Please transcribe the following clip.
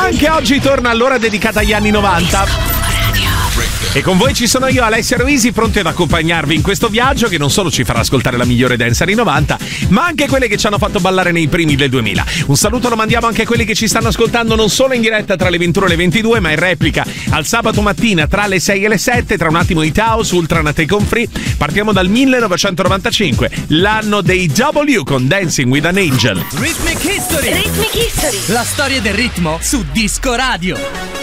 Anche oggi torna all'ora dedicata agli anni 90. E con voi ci sono io, Alessia Roisi, pronti ad accompagnarvi in questo viaggio che non solo ci farà ascoltare la migliore dance anni 90, ma anche quelle che ci hanno fatto ballare nei primi del 2000. Un saluto lo mandiamo anche a quelli che ci stanno ascoltando non solo in diretta tra le 21 e le 22, ma in replica al sabato mattina tra le 6 e le 7. Tra un attimo Hit House, Ultranate con Free. Partiamo dal 1995, l'anno dei W con Dancing with an Angel. Rhythmic History. La storia del ritmo su Disco Radio.